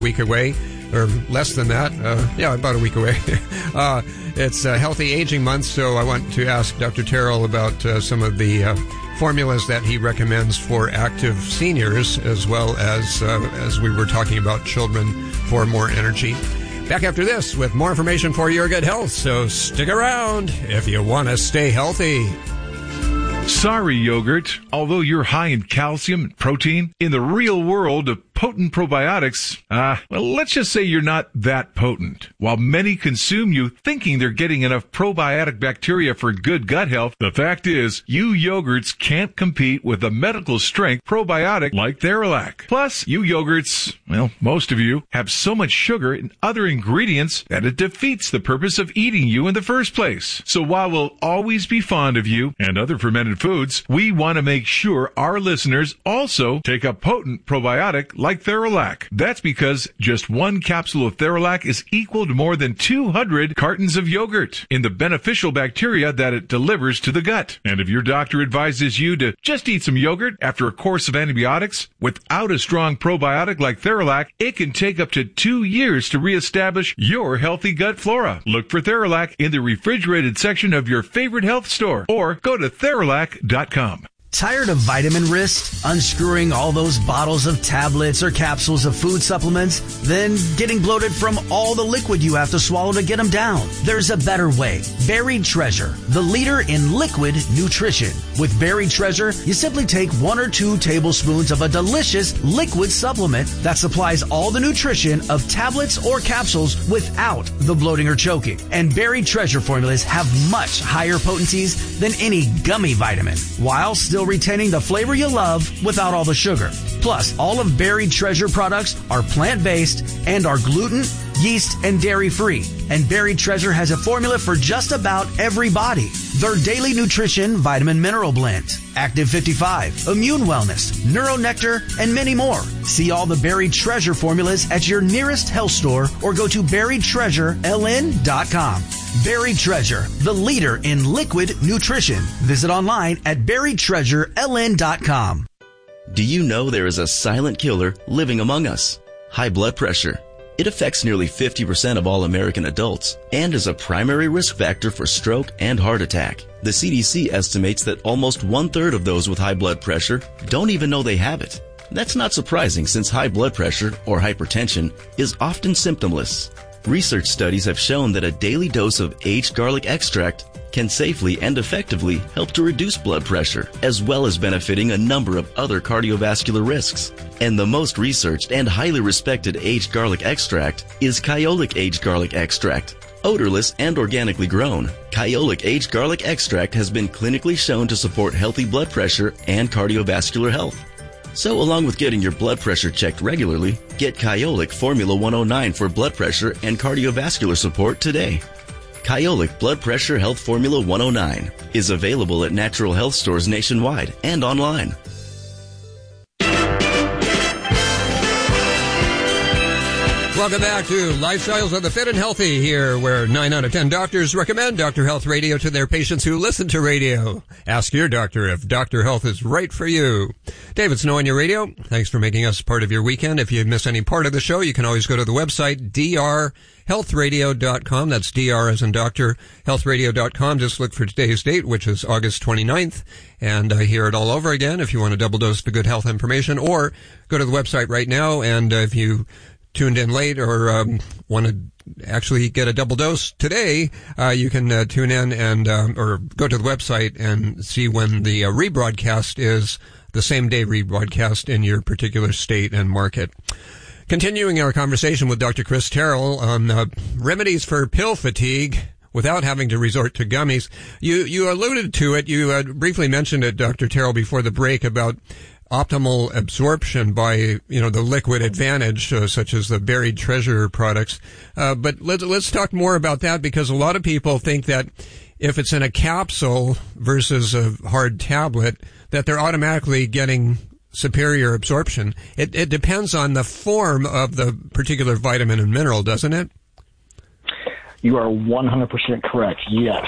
week away, or less than that. About a week away. It's Healthy Aging Month, so I want to ask Dr. Terrell about some of the formulas that he recommends for active seniors, as well as we were talking about children for more energy. Back after this with more information for your good health, so stick around if you want to stay healthy. Sorry, yogurt. Although you're high in calcium and protein, in the real world of potent probiotics, let's just say you're not that potent. While many consume you thinking they're getting enough probiotic bacteria for good gut health, the fact is, you yogurts can't compete with a medical strength probiotic like Theralac. Plus, you yogurts, most of you, have so much sugar and other ingredients that it defeats the purpose of eating you in the first place. So while we'll always be fond of you and other fermented foods, we want to make sure our listeners also take a potent probiotic like Theralac. That's because just one capsule of Theralac is equal to more than 200 cartons of yogurt in the beneficial bacteria that it delivers to the gut. And if your doctor advises you to just eat some yogurt after a course of antibiotics without a strong probiotic like Theralac, it can take up to 2 years to reestablish your healthy gut flora. Look for Theralac in the refrigerated section of your favorite health store or go to Theralac.com. Tired of vitamin wrist? Unscrewing all those bottles of tablets or capsules of food supplements? Then getting bloated from all the liquid you have to swallow to get them down? There's a better way. Buried Treasure, the leader in liquid nutrition. With Buried Treasure, you simply take 1 or 2 tablespoons of a delicious liquid supplement that supplies all the nutrition of tablets or capsules without the bloating or choking. And Buried Treasure formulas have much higher potencies than any gummy vitamin, while still retaining the flavor you love without all the sugar. Plus, all of Buried Treasure products are plant-based and are gluten, yeast, and dairy-free. And Buried Treasure has a formula for just about every body. Their Daily Nutrition Vitamin Mineral Blend, Active 55, Immune Wellness, NeuroNectar, and many more. See all the Buried Treasure formulas at your nearest health store or go to buriedtreasureln.com. Buried Treasure, the leader in liquid nutrition. Visit online at buriedtreasureln.com. Do you know there is a silent killer living among us? High blood pressure. It affects nearly 50% of all American adults and is a primary risk factor for stroke and heart attack. The CDC estimates that almost 1/3 of those with high blood pressure don't even know they have it. That's not surprising since high blood pressure, or hypertension, is often symptomless. Research studies have shown that a daily dose of aged garlic extract can safely and effectively help to reduce blood pressure, as well as benefiting a number of other cardiovascular risks. And the most researched and highly respected aged garlic extract is Kyolic Aged Garlic Extract. Odorless and organically grown, Kyolic Aged Garlic Extract has been clinically shown to support healthy blood pressure and cardiovascular health. So along with getting your blood pressure checked regularly, get Kyolic Formula 109 for blood pressure and cardiovascular support today. Kyolic Blood Pressure Health Formula 109 is available at natural health stores nationwide and online. Welcome back to Lifestyles of the Fit and Healthy, here where 9 out of 10 doctors recommend Dr. Health Radio to their patients who listen to radio. Ask your doctor if Dr. Health is right for you. David Snow on your radio. Thanks for making us part of your weekend. If you miss any part of the show, you can always go to the website, drhealthradio.com. That's DR as in doctor, healthradio.com. Just look for today's date, which is August 29th, and hear it all over again if you want a double dose of good health information, or go to the website right now, and if you tuned in late or want to actually get a double dose today, you can tune in and or go to the website and see when the rebroadcast is, the same day rebroadcast in your particular state and market. Continuing our conversation with Dr. Chris Terrell on remedies for pill fatigue without having to resort to gummies. You alluded to it. You briefly mentioned it, Dr. Terrell, before the break about optimal absorption by, the liquid advantage, such as the Buried Treasure products. But let's talk more about that, because a lot of people think that if it's in a capsule versus a hard tablet, that they're automatically getting superior absorption. It depends on the form of the particular vitamin and mineral, doesn't it? You are 100% correct. Yes.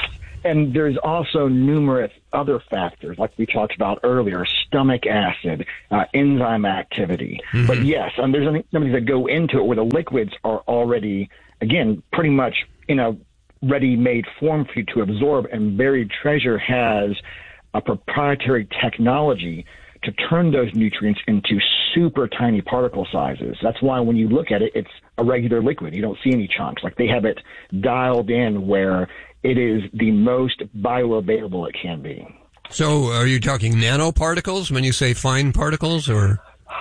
And there's also numerous other factors, like we talked about earlier, stomach acid, enzyme activity. Mm-hmm. But yes, there's things that go into it where the liquids are already, again, pretty much in a ready-made form for you to absorb. And Buried Treasure has a proprietary technology to turn those nutrients into super tiny particle sizes. That's why when you look at it, it's a regular liquid. You don't see any chunks. Like, they have it dialed in where it is the most bioavailable it can be. So are you talking nanoparticles when you say fine particles, or?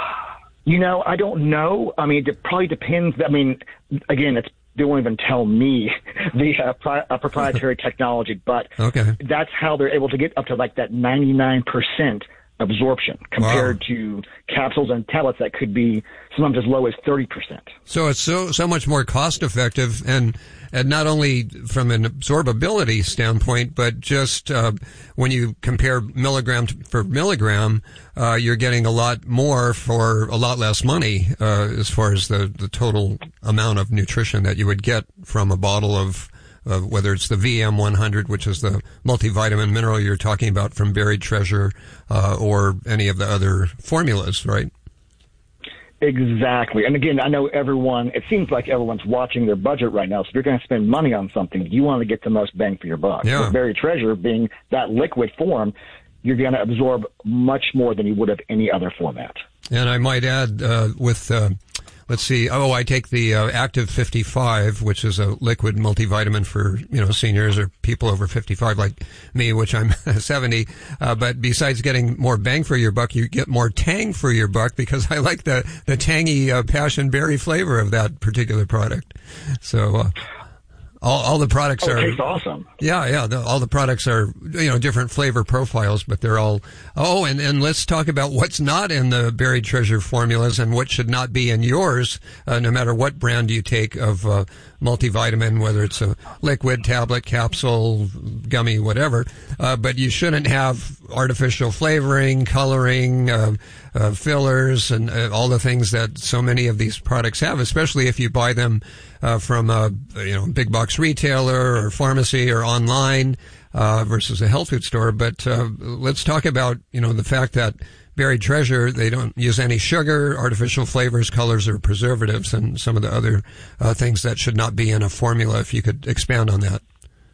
I don't know. I mean, it probably depends. I mean, again, they won't even tell me the proprietary technology, but okay. That's how they're able to get up to like that 99% absorption compared to capsules and tablets that could be sometimes as low as 30%. So it's so much more cost effective, and not only from an absorbability standpoint, but just when you compare milligram for milligram, you're getting a lot more for a lot less money as far as the total amount of nutrition that you would get from a bottle of whether it's the VM100, which is the multivitamin mineral you're talking about from Buried Treasure, or any of the other formulas, right? Exactly. And again, I know it seems like everyone's watching their budget right now. So if you're going to spend money on something, you want to get the most bang for your buck. Yeah. With Buried Treasure being that liquid form, you're going to absorb much more than you would have any other format. And I might add, let's see. I take the Active 55, which is a liquid multivitamin for, seniors or people over 55 like me, which I'm 70. But besides getting more bang for your buck, you get more tang for your buck, because I like the tangy passion berry flavor of that particular product. So, all the products are. Tastes awesome. Yeah. All the products are, different flavor profiles, but they're all. Oh, and let's talk about what's not in the Buried Treasure formulas and what should not be in yours, no matter what brand you take of multivitamin, whether it's a liquid, tablet, capsule, gummy, whatever. But you shouldn't have artificial flavoring, coloring, fillers, and all the things that so many of these products have, especially if you buy them from a big box retailer or pharmacy or online versus a health food store. But let's talk about the fact that Buried Treasure, they don't use any sugar, artificial flavors, colors, or preservatives, and some of the other things that should not be in a formula. If you could expand on that.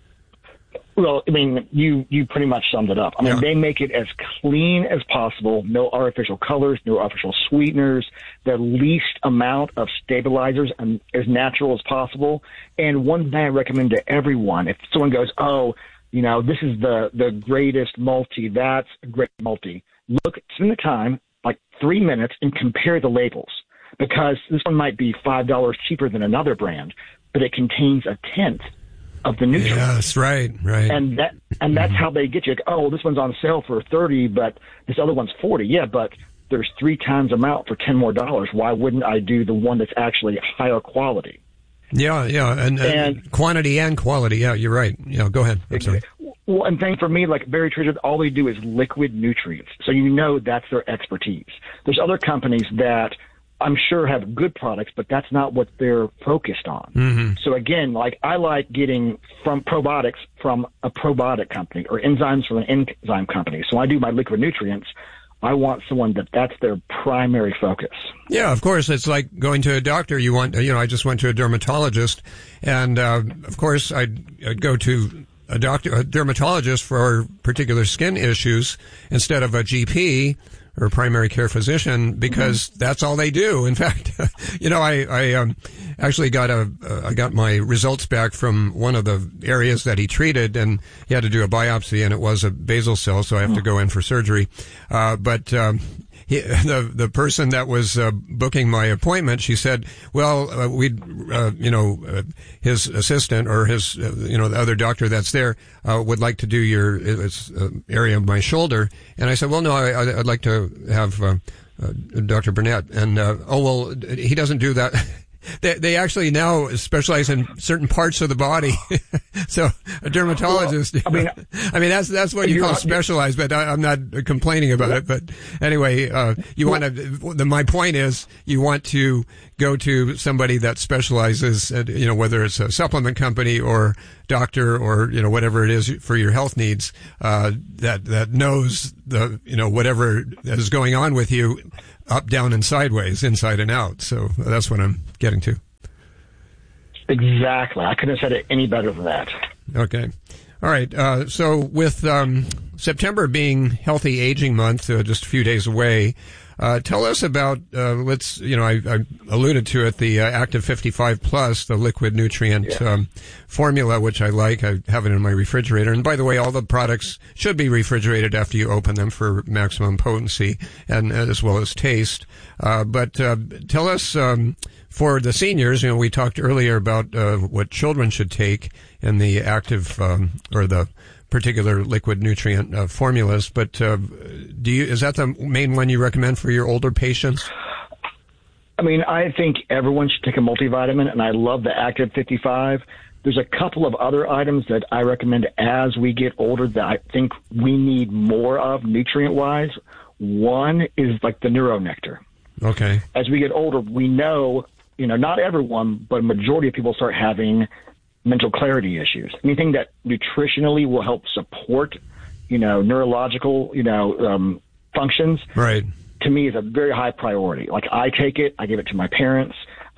Well, I mean, you pretty much summed it up. I mean, They make it as clean as possible, no artificial colors, no artificial sweeteners, the least amount of stabilizers, and as natural as possible. And one thing I recommend to everyone, if someone goes, this is the greatest multi, that's a great multi, spend the time, like 3 minutes, and compare the labels. Because this one might be $5 cheaper than another brand, but it contains a tenth of the nutrients. Yes, right. And that's how they get you. Like, this one's on sale for $30, but this other one's $40. Yeah, but there's 3 times amount for $10 more. Why wouldn't I do the one that's actually higher quality? Yeah, and quantity and quality. Yeah, you're right. Yeah, go ahead. I'm sorry. Well, and thing for me, like Buried Treasure, all they do is liquid nutrients. So that's their expertise. There's other companies that I'm sure have good products, but that's not what they're focused on. Mm-hmm. So again, like I like getting from probiotics from a probiotic company or enzymes from an enzyme company. So when I do my liquid nutrients, I want someone that's their primary focus. Yeah, of course. It's like going to a doctor. I just went to a dermatologist, and of course I'd go to a dermatologist for particular skin issues instead of a GP or primary care physician, because that's all they do. In fact, I actually got my results back from one of the areas that he treated, and he had to do a biopsy, and it was a basal cell, so I have to go in for surgery. The person that was booking my appointment, she said, his assistant or his, the other doctor that's there would like to do your area of my shoulder. And I said, well, no, I'd like to have Dr. Burnett. And, he doesn't do that. they actually now specialize in certain parts of the body. So a dermatologist, well, I mean, that's what you call specialized, but I'm not complaining about it. But anyway, my point is you want to go to somebody that specializes, whether it's a supplement company or doctor or, whatever it is for your health needs, that knows whatever is going on with you up, down, and sideways, inside and out. So that's what I'm getting to. Exactly. I couldn't have said it any better than that. Okay. All right. So with September being Healthy Aging Month, just a few days away, tell us about, I alluded to it, the Active 55 Plus, the liquid nutrient formula, which I like. I have it in my refrigerator. And by the way, all the products should be refrigerated after you open them for maximum potency and as well as taste. But tell us, for the seniors, we talked earlier about what children should take in the active or the particular liquid nutrient formulas, but is that the main one you recommend for your older patients? I mean, I think everyone should take a multivitamin, and I love the Active 55. There's a couple of other items that I recommend as we get older that I think we need more of nutrient-wise. One is like the NeuroNectar. Okay. As we get older, we know, not everyone, but a majority of people start having mental clarity issues. Anything that nutritionally will help support, neurological, functions, right, to me is a very high priority. Like I take it, I give it to my parents.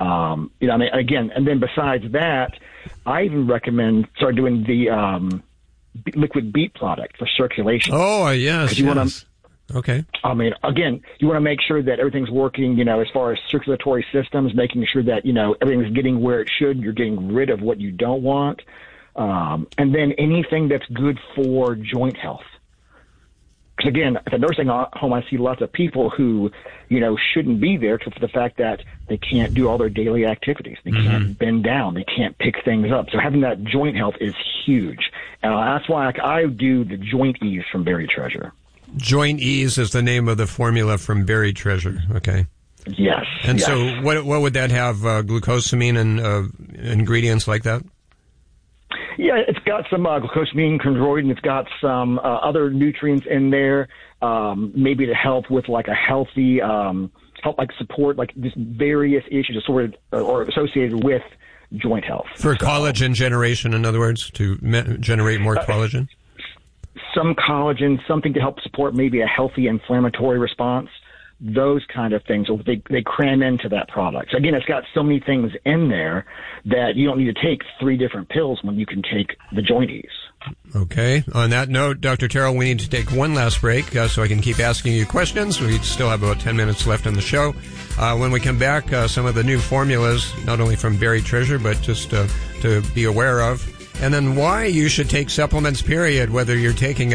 Again, and then besides that, I even recommend start doing the liquid beet product for circulation. Oh, yes. Okay. I mean, again, you want to make sure that everything's working, as far as circulatory systems, making sure that, everything's getting where it should. You're getting rid of what you don't want. And then anything that's good for joint health. Because, again, at the nursing home, I see lots of people who, shouldn't be there because of the fact that they can't do all their daily activities. They can't bend down. They can't pick things up. So having that joint health is huge. And that's why I do the Joint Ease from Berry Treasure. Joint Ease is the name of the formula from Berry Treasure. Okay. Yes. And so what would that have, glucosamine and ingredients like that? Yeah, it's got some glucosamine, chondroitin. It's got some other nutrients in there, maybe to help with like a healthy, support like just various issues assorted or associated with joint health. For collagen generation, in other words, to generate more collagen? Some collagen, something to help support maybe a healthy inflammatory response, those kind of things. They cram into that product. So again, it's got so many things in there that you don't need to take 3 different pills when you can take the Joint Ease. Okay. On that note, Dr. Terrell, we need to take one last break so I can keep asking you questions. We still have about 10 minutes left in the show. When we come back, some of the new formulas, not only from Berry Treasure, but just to be aware of. And then why you should take supplements, period, whether you're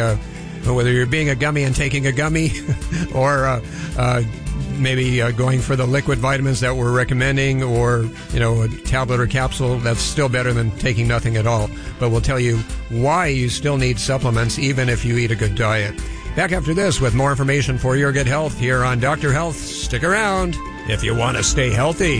being a gummy and taking a gummy or maybe going for the liquid vitamins that we're recommending or, a tablet or capsule. That's still better than taking nothing at all. But we'll tell you why you still need supplements even if you eat a good diet. Back after this with more information for your good health here on Dr. Health. Stick around if you want to stay healthy.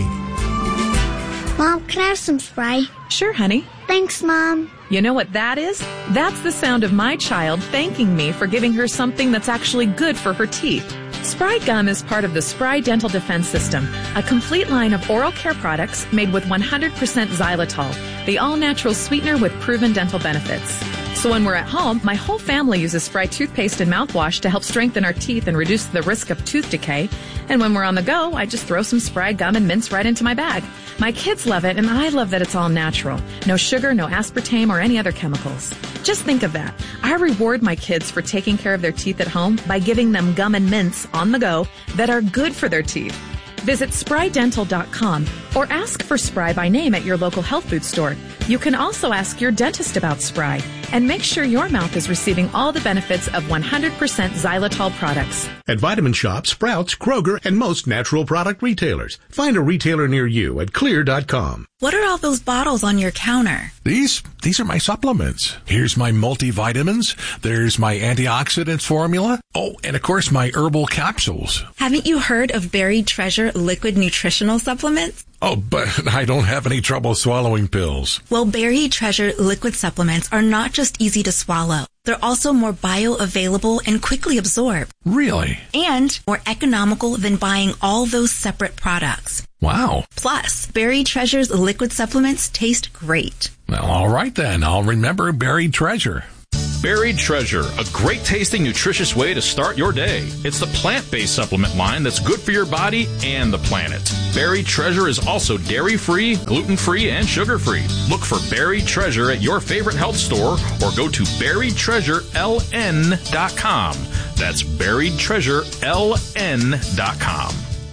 Mom, can I have some spray? Sure, honey. Thanks, Mom. You know what that is? That's the sound of my child thanking me for giving her something that's actually good for her teeth. Spry Gum is part of the Spry Dental Defense System, a complete line of oral care products made with 100% xylitol, the all-natural sweetener with proven dental benefits. So when we're at home, my whole family uses Spry toothpaste and mouthwash to help strengthen our teeth and reduce the risk of tooth decay. And when we're on the go, I just throw some Spry Gum and mints right into my bag. My kids love it, and I love that it's all natural. No sugar, no aspartame, or any other chemicals. Just think of that. I reward my kids for taking care of their teeth at home by giving them gum and mints on the go that are good for their teeth. Visit sprydental.com or ask for Spry by name at your local health food store. You can also ask your dentist about Spry and make sure your mouth is receiving all the benefits of 100% xylitol products. At Vitamin Shoppe, Sprouts, Kroger, and most natural product retailers. Find a retailer near you at Xlear.com. What are all those bottles on your counter? These are my supplements. Here's my multivitamins. There's my antioxidant formula. Oh, and of course my herbal capsules. Haven't you heard of Berry Treasure liquid nutritional supplements? Oh, but I don't have any trouble swallowing pills. Well, Berry Treasure liquid supplements are not just easy to swallow. They're also more bioavailable and quickly absorb. Really? And more economical than buying all those separate products. Wow. Plus, Berry Treasure's liquid supplements taste great. Well, all right then. I'll remember Buried Treasure. Buried Treasure, a great tasting, nutritious way to start your day. It's the plant-based supplement line that's good for your body and the planet. Buried Treasure is also dairy-free, gluten-free, and sugar-free. Look for Buried Treasure at your favorite health store or go to buriedtreasureln.com. That's buriedtreasureln.com.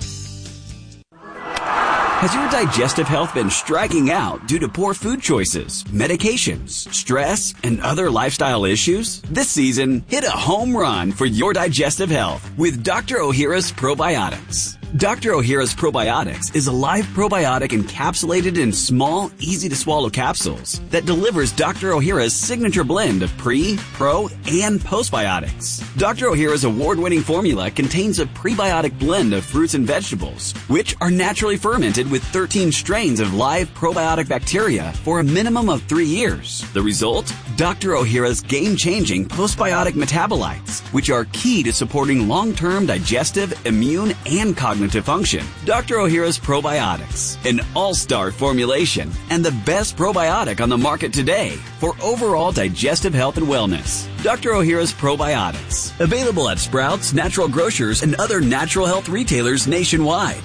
Has your digestive health been striking out due to poor food choices, medications, stress, and other lifestyle issues? This season, hit a home run for your digestive health with Dr. Ohhira's Probiotics. Dr. Ohhira's Probiotics is a live probiotic encapsulated in small, easy-to-swallow capsules that delivers Dr. Ohhira's signature blend of pre, pro, and postbiotics. Dr. Ohhira's award-winning formula contains a prebiotic blend of fruits and vegetables, which are naturally fermented with 13 strains of live probiotic bacteria for a minimum of 3 years. The result? Dr. Ohhira's game-changing postbiotic metabolites, which are key to supporting long-term digestive, immune, and cognitive function. Dr. Ohhira's Probiotics, an all-star formulation and the best probiotic on the market today for overall digestive health and wellness. Dr. Ohhira's Probiotics, available at Sprouts, Natural Grocers, and other natural health retailers nationwide.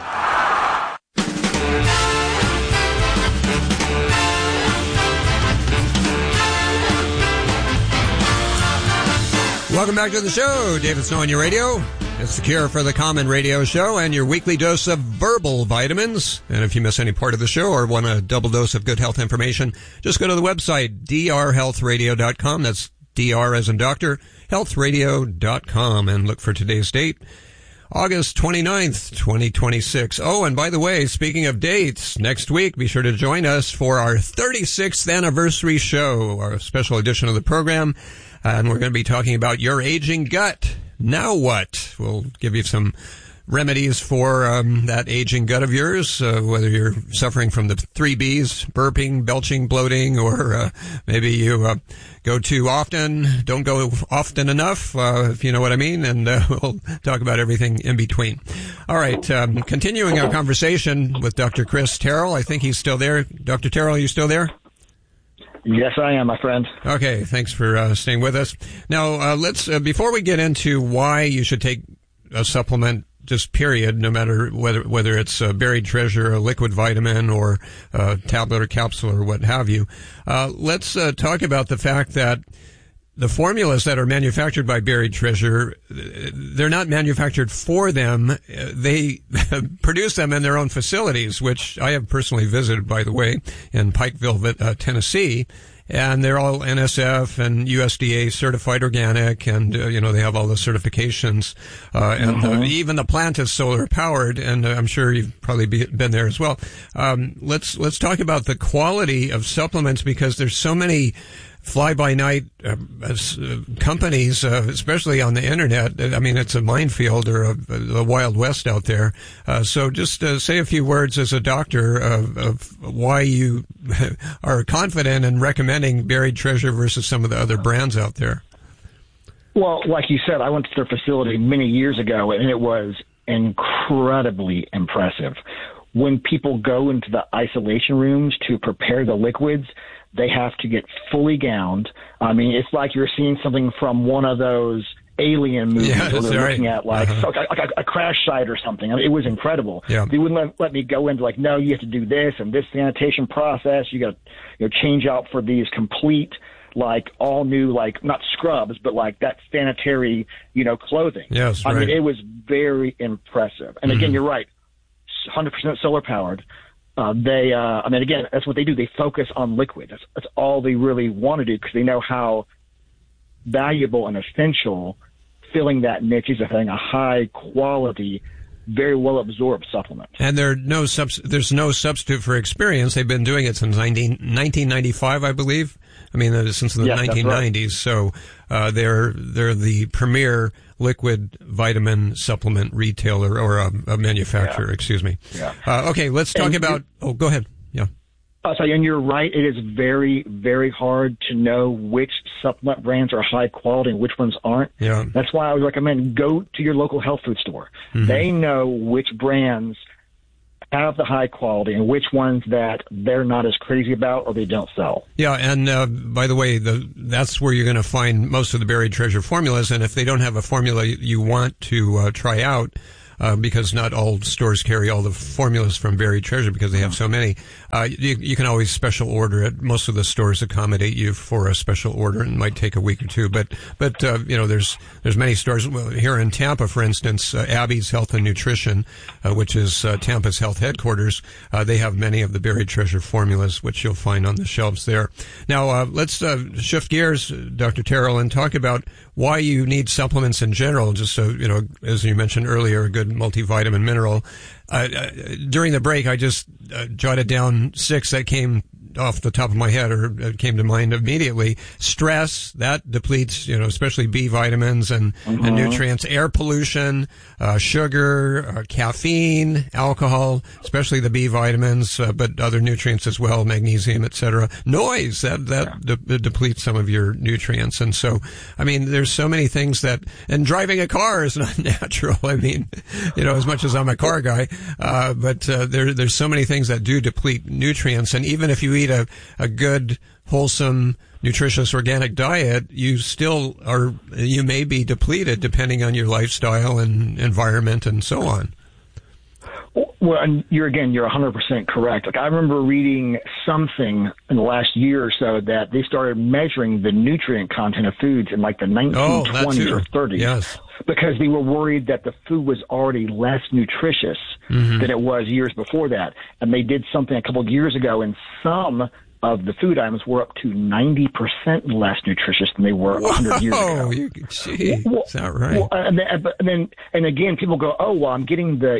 Welcome back to the show. David Snow on your radio. It's the Cure for the Common radio show and your weekly dose of verbal vitamins. And if you miss any part of the show or want a double dose of good health information, just go to the website, drhealthradio.com. That's DR as in doctor, healthradio.com, and look for today's date, August 29th, 2026. Oh, and by the way, speaking of dates, next week, be sure to join us for our 36th anniversary show, our special edition of the program. And we're going to be talking about your aging gut. Now what? We'll give you some remedies for that aging gut of yours, whether you're suffering from the 3 Bs, burping, belching, bloating, or maybe you go too often, don't go often enough, if you know what I mean, and we'll talk about everything in between. All right, continuing our conversation with Dr. Chris Terrell. I think he's still there. Dr. Terrell, are you still there? Yes, I am, my friend. Okay, thanks for staying with us. Now, let's before we get into why you should take a supplement, just period, no matter whether it's a Buried Treasure, a liquid vitamin, or a tablet or capsule or what have you, let's talk about the fact that the formulas that are manufactured by Buried Treasure, they're not manufactured for them. They produce them in their own facilities, which I have personally visited, by the way, in Pikeville, Tennessee. And they're all NSF and USDA certified organic, and they have all the certifications. And even the plant is solar powered, and I'm sure you've probably been there as well. Let's talk about the quality of supplements, because there's so many fly-by-night companies, especially on the internet. I mean, it's a minefield or a Wild West out there. So just say a few words as a doctor of why you are confident in recommending Buried Treasure versus some of the other brands out there. Well, like you said, I went to their facility many years ago, and it was incredibly impressive. When people go into the isolation rooms to prepare the liquids, they have to get fully gowned. I mean, it's like you're seeing something from one of those alien movies where they're looking at like a crash site or something. I mean, it was incredible. Yeah. They wouldn't let me go into like, no, you have to do this and this sanitation process. You got to change out for these complete, like all new, like not scrubs, but like that sanitary, clothing. Yes, I mean, it was very impressive. And again, you're right, 100% solar powered. Again, that's what they do. They focus on liquid. That's all they really want to do, because they know how valuable and essential filling that niche is, of having a high quality very well absorbed supplements. And there's no substitute for experience. They've been doing it since 1995, I believe. I mean, since the 1990s. Right. So they're the premier liquid vitamin supplement retailer or a manufacturer. Yeah. Excuse me. Yeah. Okay, let's talk about. Oh, go ahead. Yeah. And you're right. It is very, very hard to know which supplement brands are high quality and which ones aren't. Yeah. That's why I would recommend go to your local health food store. Mm-hmm. They know which brands have the high quality and which ones that they're not as crazy about or they don't sell. Yeah, and by the way, that's where you're going to find most of the Buried Treasure formulas. And if they don't have a formula you want to try out, because not all stores carry all the formulas from Buried Treasure because they have so many. You can always special order it. Most of the stores accommodate you for a special order, and it might take a week or two. But there's many stores. Well, here in Tampa, for instance, Abby's Health and Nutrition, which is Tampa's health headquarters, they have many of the Buried Treasure formulas, which you'll find on the shelves there. Now, let's shift gears, Dr. Terrell, and talk about why you need supplements in general. Just so, as you mentioned earlier, a good multivitamin mineral. During the break, I just jotted down 6 that came off the top of my head or came to mind immediately. Stress, that depletes, especially B vitamins and nutrients. Air pollution, sugar, caffeine, alcohol, especially the B vitamins, but other nutrients as well, magnesium, etc. Noise, that depletes some of your nutrients. And so, I mean, there's so many things and driving a car is not natural. I mean, as much as I'm a car guy, but there's so many things that do deplete nutrients. And even if you eat a good, wholesome, nutritious, organic diet, you may be depleted depending on your lifestyle and environment and so on. Well, and you're 100% correct. Like, I remember reading something in the last year or so that they started measuring the nutrient content of foods in like the 1920s or 30s. Yes. Because they were worried that the food was already less nutritious than it was years before that. And they did something a couple of years ago, and some of the food items were up to 90% less nutritious than they were 100 years ago. Is that right? Well, and again, people go, "Oh, well, I'm getting the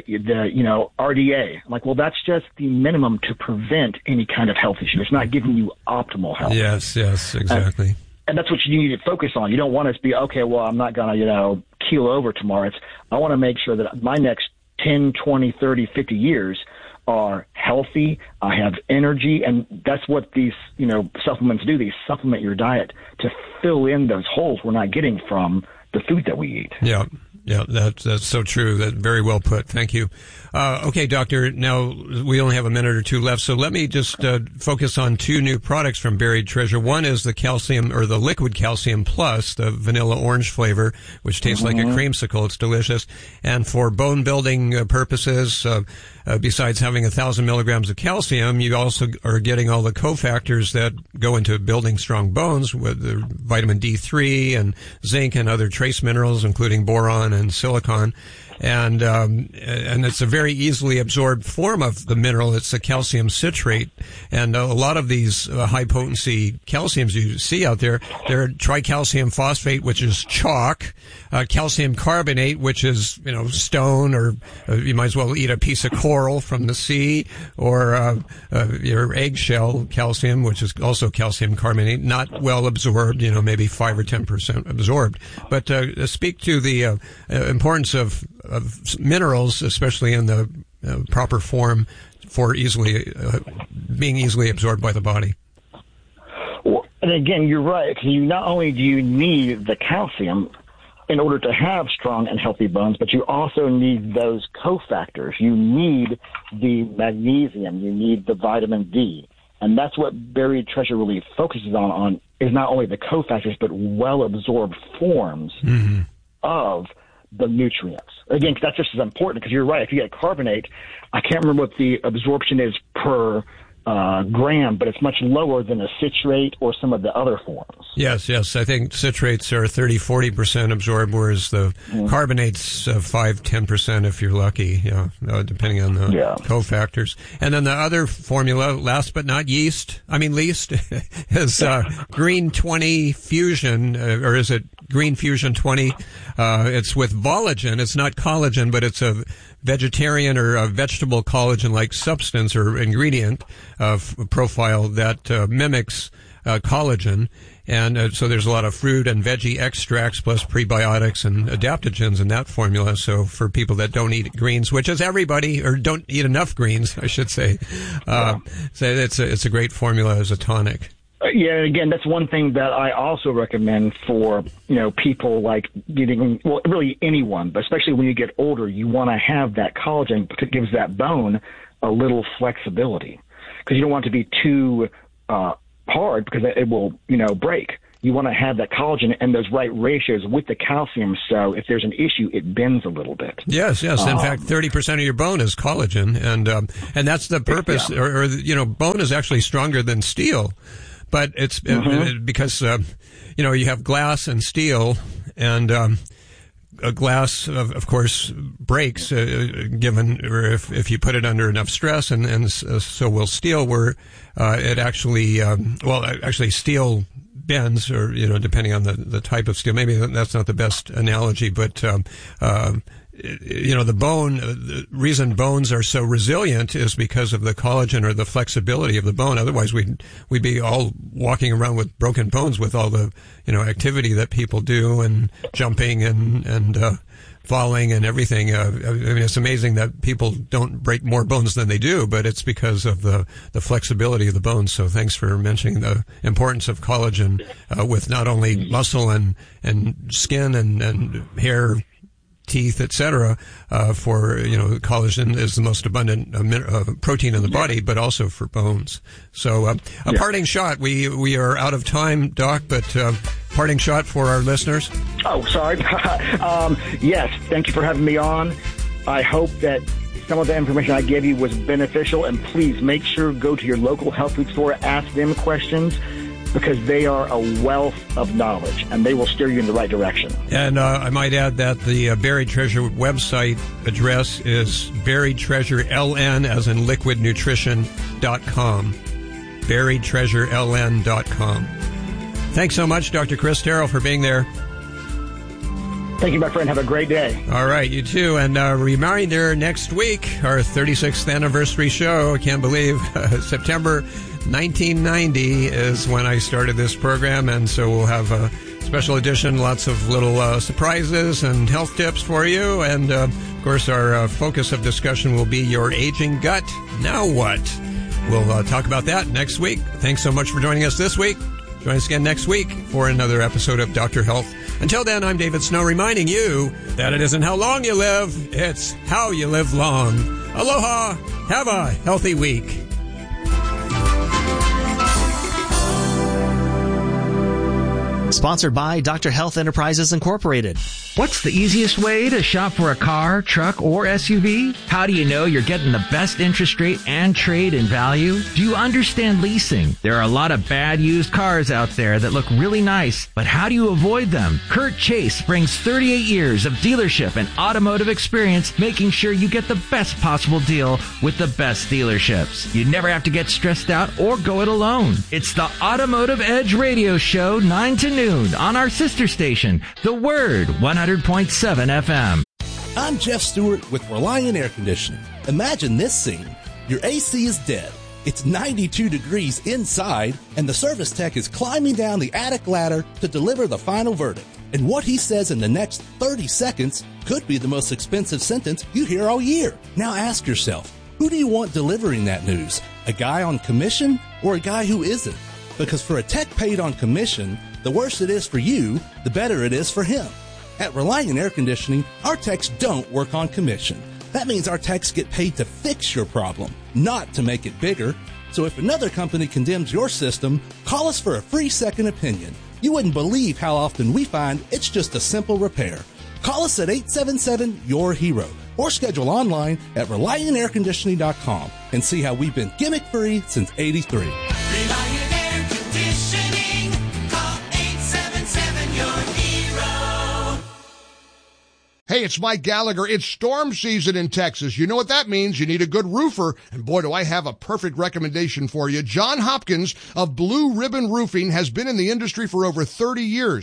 RDA." I'm like, well, that's just the minimum to prevent any kind of health issue. It's not giving you optimal health. Yes, exactly. And that's what you need to focus on. You don't want it to be, okay, well, I'm not going to, keel over tomorrow. I want to make sure that my next 10, 20, 30, 50 years are healthy. I have energy. And that's what these, supplements do. They supplement your diet to fill in those holes we're not getting from the food that we eat. Yeah. Yeah, that's so true. That very well put. Thank you. Okay, doctor, now we only have a minute or two left, so let me just focus on 2 new products from Buried Treasure. One is the calcium, or the liquid calcium plus, the vanilla orange flavor, which tastes like a creamsicle. It's delicious. And for bone building purposes, besides having 1,000 milligrams of calcium, you also are getting all the cofactors that go into building strong bones, with the vitamin D3 and zinc and other trace minerals, including boron and silicon. And it's a very easily absorbed form of the mineral. It's a calcium citrate. And a lot of these high potency calciums you see out there, they're tricalcium phosphate, which is chalk, calcium carbonate, which is, stone, or you might as well eat a piece of coral from the sea, or your eggshell calcium, which is also calcium carbonate, not well absorbed, maybe 5 or 10% absorbed. But speak to the importance of minerals, especially in the proper form, for being easily absorbed by the body. Well, and again, you're right. Not only do you need the calcium in order to have strong and healthy bones, but you also need those cofactors. You need the magnesium. You need the vitamin D. And that's what Buried Treasure really focuses on is not only the cofactors, but well-absorbed forms of the nutrients. Again, that's just as important, because you're right. If you get carbonate, I can't remember what the absorption is per gram, but it's much lower than a citrate or some of the other forms. Yes. I think citrates are 30-40% absorbed, whereas the carbonates 5-10% if you're lucky, depending on the cofactors. And then the other formula, last but not least, is Green 20 Fusion, or is it Green Fusion 20. It's with Volagen. It's not collagen, but it's a vegetarian or a vegetable collagen-like substance or ingredient profile that mimics collagen. And so there's a lot of fruit and veggie extracts plus prebiotics and adaptogens in that formula. So for people that don't eat greens, which is everybody, or don't eat enough greens, I should say, so it's a great formula as a tonic. Yeah, again, that's one thing that I also recommend for, people like really anyone, but especially when you get older, you want to have that collagen because it gives that bone a little flexibility because you don't want it to be too hard because it will, break. You want to have that collagen and those right ratios with the calcium, so if there's an issue, it bends a little bit. Yes. In fact, 30% of your bone is collagen, and that's the purpose. Yeah. Or bone is actually stronger than steel. But it's because, you have glass and steel, and a glass, of course, breaks given or if you put it under enough stress, and so will steel. Where it actually, actually steel bends, or depending on the type of steel. Maybe that's not the best analogy, but the bone, the reason bones are so resilient is because of the collagen or the flexibility of the bone. Otherwise, we'd be all walking around with broken bones with all the, activity that people do and jumping and falling and everything. It's amazing that people don't break more bones than they do, but it's because of the flexibility of the bones. So thanks for mentioning the importance of collagen, with not only muscle and skin and hair, teeth, etc. For collagen is the most abundant protein in the body, but also for bones. So a parting shot. We are out of time, Doc, but parting shot for our listeners. Oh, sorry. Yes, thank you for having me on. I hope that some of the information I gave you was beneficial, and please make sure go to your local health food store, ask them questions, because they are a wealth of knowledge, and they will steer you in the right direction. And I might add that the Buried Treasure website address is buriedtreasureln, as in liquidnutrition.com. buriedtreasureln.com. Thanks so much, Dr. Chris Terrell, for being there. Thank you, my friend. Have a great day. All right, you too. And reminder, next week, our 36th anniversary show. I can't believe September 1990 is when I started this program, and so we'll have a special edition, lots of little surprises and health tips for you. And, of course, our focus of discussion will be your aging gut. Now what? We'll talk about that next week. Thanks so much for joining us this week. Join us again next week for another episode of Dr. Health. Until then, I'm David Snow, reminding you that it isn't how long you live, it's how you live long. Aloha! Have a healthy week. Sponsored by Dr. Health Enterprises Incorporated. What's the easiest way to shop for a car, truck, or SUV? How do you know you're getting the best interest rate and trade in value? Do you understand leasing? There are a lot of bad used cars out there that look really nice, but how do you avoid them? Kurt Chase brings 38 years of dealership and automotive experience, making sure you get the best possible deal with the best dealerships. You never have to get stressed out or go it alone. It's the Automotive Edge Radio Show, 9 to noon on our sister station, The Word, 100.7 FM. I'm Jeff Stewart with Reliant Air Conditioning. Imagine this scene. Your AC is dead. It's 92 degrees inside, and the service tech is climbing down the attic ladder to deliver the final verdict. And what he says in the next 30 seconds could be the most expensive sentence you hear all year. Now ask yourself, who do you want delivering that news? A guy on commission or a guy who isn't? Because for a tech paid on commission, the worse it is for you, the better it is for him. At Reliant Air Conditioning, our techs don't work on commission. That means our techs get paid to fix your problem, not to make it bigger. So if another company condemns your system, call us for a free second opinion. You wouldn't believe how often we find it's just a simple repair. Call us at 877-YOUR-HERO or schedule online at ReliantAirConditioning.com and see how we've been gimmick-free since '83. Reliant Air Conditioning. Call 877-YOUR-HERO. Hey, it's Mike Gallagher. It's storm season in Texas. You know what that means. You need a good roofer. And boy, do I have a perfect recommendation for you. John Hopkins of Blue Ribbon Roofing has been in the industry for over 30 years.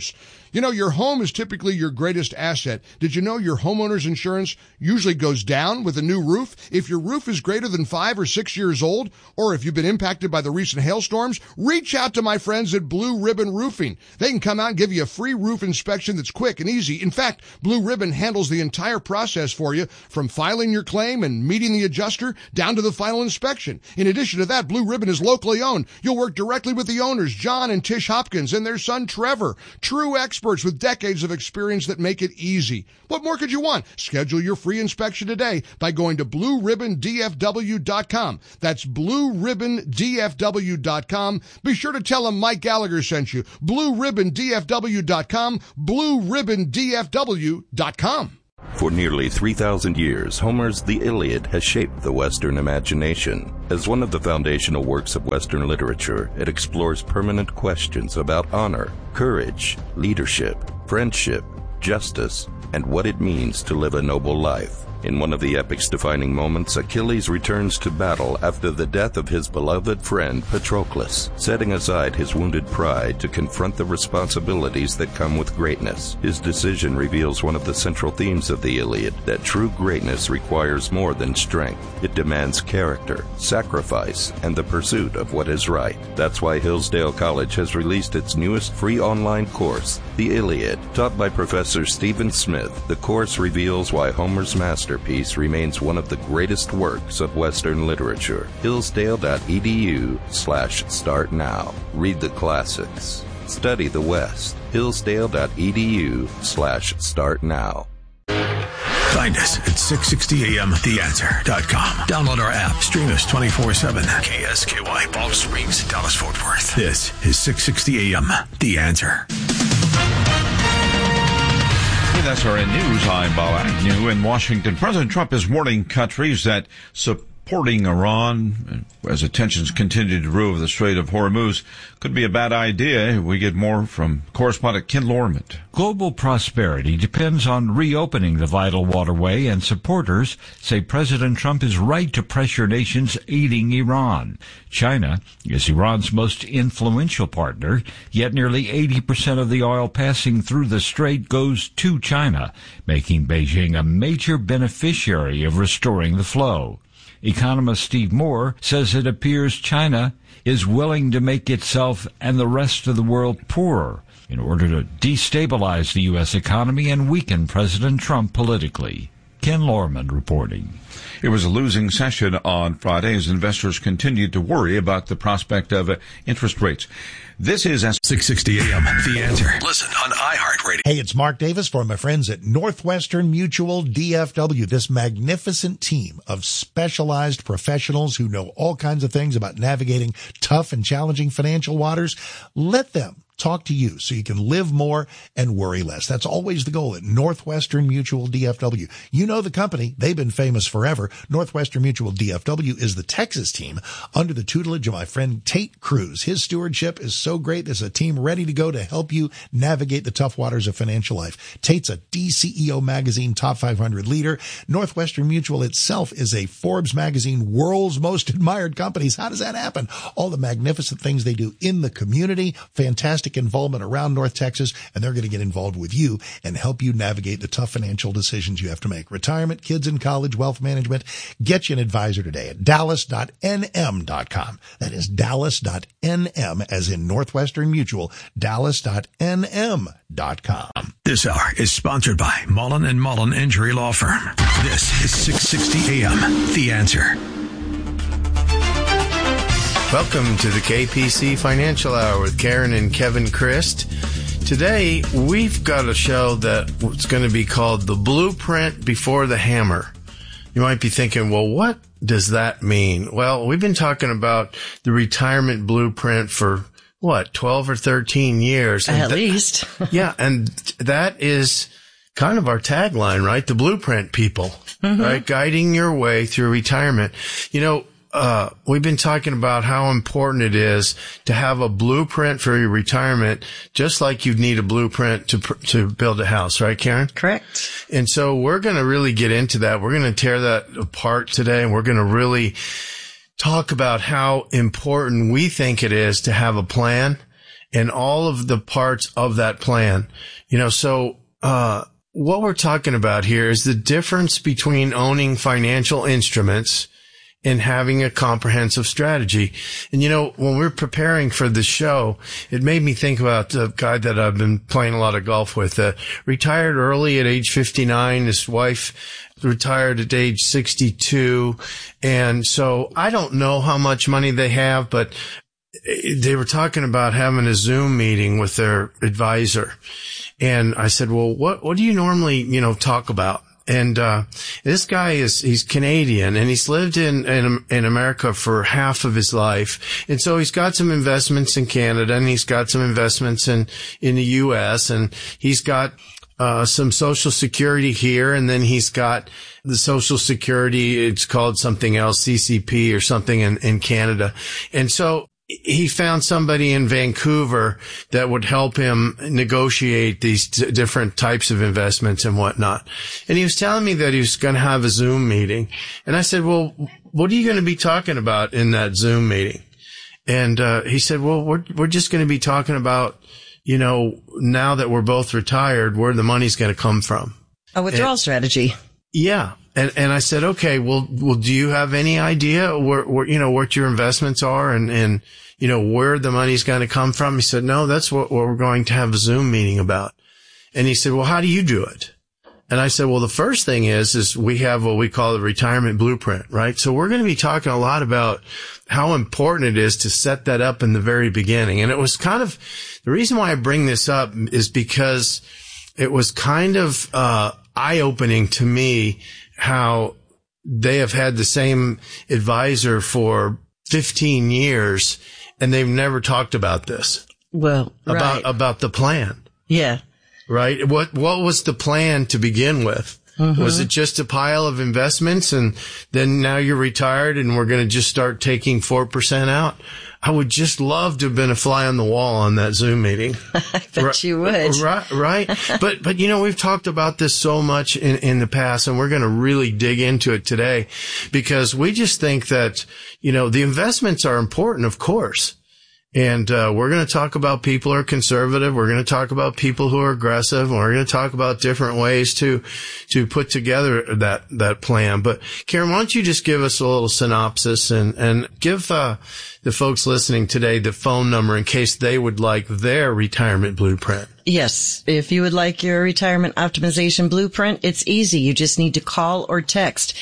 You know, your home is typically your greatest asset. Did you know your homeowner's insurance usually goes down with a new roof? If your roof is greater than 5 or 6 years old, or if you've been impacted by the recent hailstorms, reach out to my friends at Blue Ribbon Roofing. They can come out and give you a free roof inspection that's quick and easy. In fact, Blue Ribbon handles the entire process for you, from filing your claim and meeting the adjuster down to the final inspection. In addition to that, Blue Ribbon is locally owned. You'll work directly with the owners, John and Tish Hopkins, and their son Trevor. True experts with decades of experience that make it easy. What more could you want? Schedule your free inspection today by going to BlueRibbonDFW.com. That's BlueRibbonDFW.com. Be sure to tell them Mike Gallagher sent you. BlueRibbonDFW.com. BlueRibbonDFW.com. For nearly 3,000 years, Homer's The Iliad has shaped the Western imagination. As one of the foundational works of Western literature, it explores permanent questions about honor, courage, leadership, friendship, justice, and what it means to live a noble life. In one of the epic's defining moments, Achilles returns to battle after the death of his beloved friend Patroclus, setting aside his wounded pride to confront the responsibilities that come with greatness. His decision reveals one of the central themes of the Iliad, that true greatness requires more than strength. It demands character, sacrifice, and the pursuit of what is right. That's why Hillsdale College has released its newest free online course, The Iliad. Taught by Professor Stephen Smith, the course reveals why Homer's masterpiece remains one of the greatest works of Western literature. Hillsdale.edu/start now. Read the classics. Study the West. Hillsdale.edu/start now. Find us at 660amtheanswer.com. Download our app. Stream us 24/7. KSKY, Balch Springs, Dallas, Fort Worth. This is 660 AM, The Answer. That's our news. I'm Bob Agnew in Washington. President Trump is warning countries that supporting Iran as tensions continue to brew over the Strait of Hormuz could be a bad idea. We get more from correspondent Ken Lormond. Global prosperity depends on reopening the vital waterway, and supporters say President Trump is right to pressure nations aiding Iran. China is Iran's most influential partner, yet nearly 80% of the oil passing through the strait goes to China, making Beijing a major beneficiary of restoring the flow. Economist Steve Moore says it appears China is willing to make itself and the rest of the world poorer in order to destabilize the U.S. economy and weaken President Trump politically. Ken Lormond reporting. It was a losing session on Friday as investors continued to worry about the prospect of interest rates. This is 660 AM, The Answer. Listen on iHeartRadio. Hey, it's Mark Davis for my friends at Northwestern Mutual DFW, this magnificent team of specialized professionals who know all kinds of things about navigating tough and challenging financial waters. Let them talk to you so you can live more and worry less. That's always the goal at Northwestern Mutual DFW. You know the company. They've been famous forever. Northwestern Mutual DFW is the Texas team under the tutelage of my friend Tate Cruz. His stewardship is so great. There's a team ready to go to help you navigate the tough waters of financial life. Tate's a DCEO magazine top 500 leader. Northwestern Mutual itself is a Forbes magazine world's most admired companies. How does that happen? All the magnificent things they do in the community. Fantastic involvement around North Texas, and they're going to get involved with you and help you navigate the tough financial decisions you have to make. Retirement, kids in college, wealth management. Get you an advisor today at dallas.nm.com. That is dallas.nm as in Northwestern Mutual, dallas.nm.com. This hour is sponsored by Mullen & Mullen Injury Law Firm. This is 660 AM, The Answer. Welcome to the KPC Financial Hour with Karen and Kevin Christ. Today, we've got a show that's going to be called The Blueprint Before the Hammer. You might be thinking, well, what does that mean? Well, we've been talking about the retirement blueprint for, 12 or 13 years? At least. Yeah, and that is kind of our tagline, right? The blueprint people, right? Guiding your way through retirement. You know, we've been talking about how important it is to have a blueprint for your retirement, just like you'd need a blueprint to build a house, right, Karen? Correct. And so we're going to really get into that. We're going to tear that apart today, and we're going to really talk about how important we think it is to have a plan and all of the parts of that plan. So, what we're talking about here is the difference between owning financial instruments and having a comprehensive strategy. And when we're preparing for the show, it made me think about the guy that I've been playing a lot of golf with, retired early at age 59. His wife retired at age 62. And so I don't know how much money they have, but they were talking about having a Zoom meeting with their advisor. And I said, well, what do you normally, talk about? And, this guy he's Canadian, and he's lived in America for half of his life. And so he's got some investments in Canada, and he's got some investments in the U.S., and he's got, some Social Security here, and then he's got the Social Security, it's called something else, CCP or something in Canada. And so he found somebody in Vancouver that would help him negotiate these different types of investments and whatnot. And he was telling me that he was going to have a Zoom meeting. And I said, well, what are you going to be talking about in that Zoom meeting? And he said, well, we're just going to be talking about, now that we're both retired, where the money's going to come from. A withdrawal strategy. Yeah. And I said, okay, well, do you have any idea where what your investments are and where the money's going to come from? He said, no, that's what we're going to have a Zoom meeting about. And he said, well, how do you do it? And I said, well, the first thing is we have what we call the retirement blueprint, right? So we're going to be talking a lot about how important it is to set that up in the very beginning. And it was kind of, the reason why I bring this up is because it was kind of, eye-opening to me how they have had the same advisor for 15 years and they've never talked about this. Well, about the plan. Yeah. Right. What was the plan to begin with? Mm-hmm. Was it just a pile of investments and then now you're retired and we're going to just start taking 4% out? I would just love to have been a fly on the wall on that Zoom meeting. I bet you would. Right. But, we've talked about this so much in the past, and we're going to really dig into it today because we just think that, the investments are important, of course. And, we're going to talk about people who are conservative. We're going to talk about people who are aggressive. And we're going to talk about different ways to put together that plan. But Karen, why don't you just give us a little synopsis and give, the folks listening today the phone number in case they would like their retirement blueprint. Yes. If you would like your retirement optimization blueprint, it's easy. You just need to call or text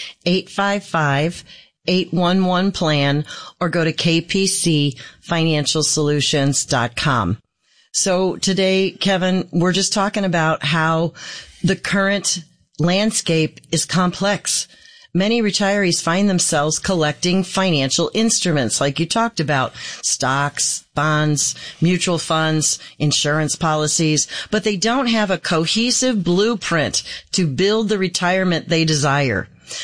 855-811-PLAN or go to kpcfinancialsolutions.com. So today, Kevin, we're just talking about how the current landscape is complex. Many retirees find themselves collecting financial instruments like you talked about, stocks, bonds, mutual funds, insurance policies, but they don't have a cohesive blueprint to build the retirement they desire.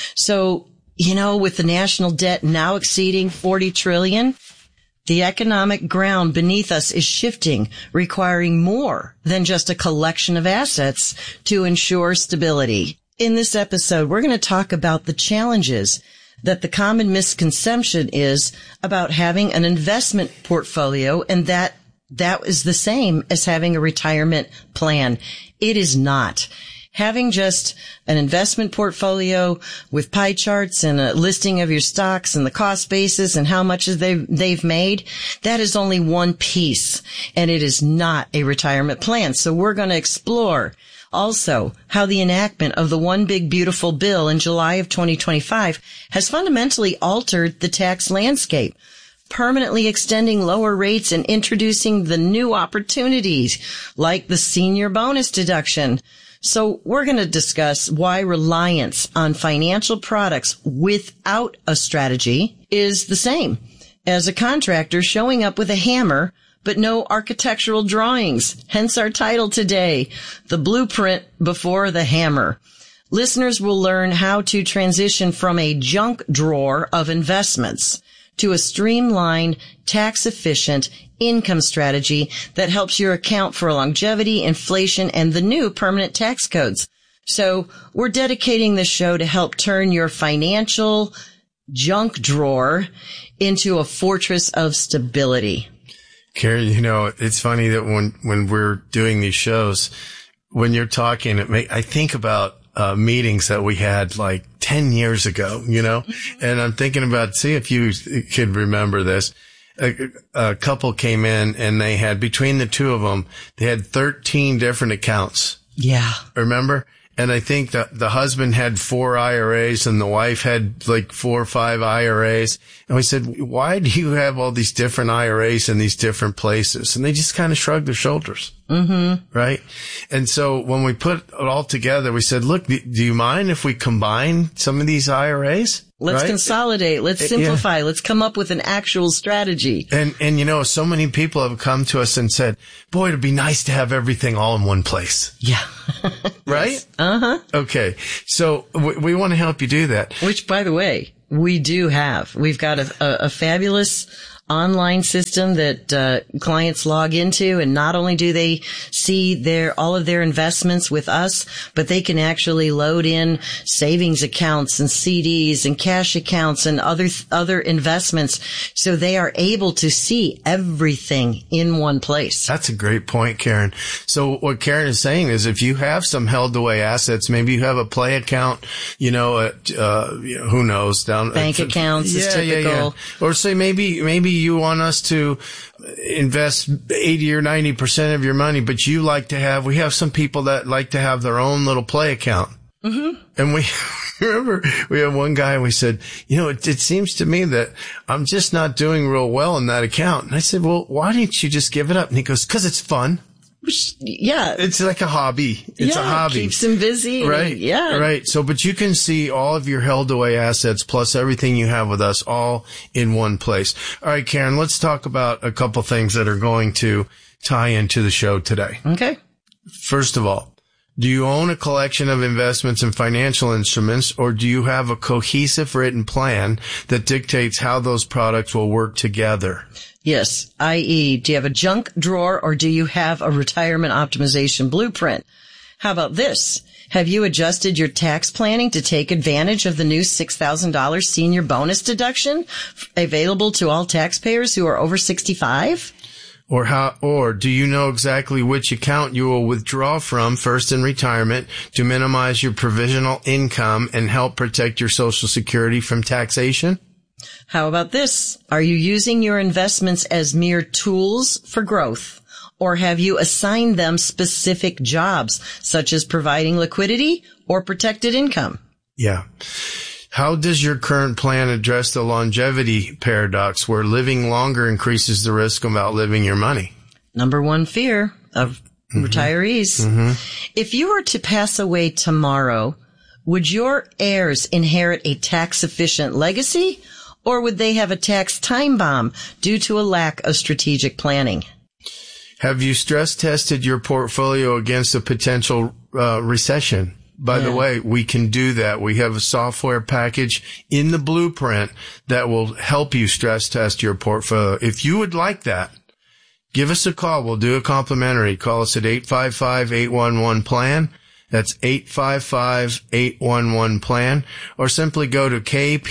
So, with the national debt now exceeding $40 trillion, the economic ground beneath us is shifting, requiring more than just a collection of assets to ensure stability. In this episode, we're going to talk about the challenges that the common misconception is about having an investment portfolio and that is the same as having a retirement plan. It is not. Having just an investment portfolio with pie charts and a listing of your stocks and the cost basis and how much they've made, that is only one piece, and it is not a retirement plan. So we're going to explore also how the enactment of the One Big Beautiful Bill in July of 2025 has fundamentally altered the tax landscape, permanently extending lower rates and introducing the new opportunities like the senior bonus deduction. So we're going to discuss why reliance on financial products without a strategy is the same as a contractor showing up with a hammer but no architectural drawings. Hence our title today, The Blueprint Before the Hammer. Listeners will learn how to transition from a junk drawer of investments to a streamlined, tax-efficient income strategy that helps you account for longevity, inflation, and the new permanent tax codes. So we're dedicating this show to help turn your financial junk drawer into a fortress of stability. Karen, it's funny that when we're doing these shows, when you're talking, I think about meetings that we had like 10 years ago, and I'm thinking about, see if you could remember this. A couple came in and they had, between the two of them, they had 13 different accounts. Yeah. Remember? And I think that the husband had 4 IRAs and the wife had like 4 or 5 IRAs. And we said, why do you have all these different IRAs in these different places? And they just kind of shrugged their shoulders. Mm-hmm. Right? And so when we put it all together, we said, look, do you mind if we combine some of these IRAs? Let's consolidate. Let's simplify. Let's come up with an actual strategy. And so many people have come to us and said, boy, it'd be nice to have everything all in one place. Yeah. Right? Yes. Uh-huh. Okay. So we want to help you do that. Which, by the way, we do have. We've got a fabulous online system that clients log into, and not only do they see all of their investments with us, but they can actually load in savings accounts and CDs and cash accounts and other investments, so they are able to see everything in one place. That's a great point, Karen. So what Karen is saying is, if you have some held away assets, maybe you have a play account, who knows, down bank accounts is typical. Yeah. Or say maybe you want us to invest 80 or 90% of your money, but we have some people that like to have their own little play account. Mm-hmm. And we remember we had one guy and we said, it seems to me that I'm just not doing real well in that account. And I said, well, why didn't you just give it up? And he goes, 'cause it's fun. Yeah. It's like a hobby. It's a hobby. Keeps him busy. Right. Yeah. Right. So, but you can see all of your held away assets plus everything you have with us all in one place. All right, Karen, let's talk about a couple things that are going to tie into the show today. Okay. First of all, do you own a collection of investments and financial instruments, or do you have a cohesive written plan that dictates how those products will work together? Yes, i.e., do you have a junk drawer or do you have a retirement optimization blueprint? How about this? Have you adjusted your tax planning to take advantage of the new $6,000 senior bonus deduction available to all taxpayers who are over 65? Or do you know exactly which account you will withdraw from first in retirement to minimize your provisional income and help protect your Social Security from taxation? How about this? Are you using your investments as mere tools for growth? Or have you assigned them specific jobs, such as providing liquidity or protected income? Yeah. How does your current plan address the longevity paradox, where living longer increases the risk of outliving your money? Number one fear of retirees. Mm-hmm. If you were to pass away tomorrow, would your heirs inherit a tax-efficient legacy, or would they have a tax time bomb due to a lack of strategic planning? Have you stress tested your portfolio against a potential recession? By the way, we can do that. We have a software package in the blueprint that will help you stress test your portfolio. If you would like that, give us a call. We'll do a complimentary. Call us at 855-811-PLAN. That's 855-811-PLAN. Or simply go to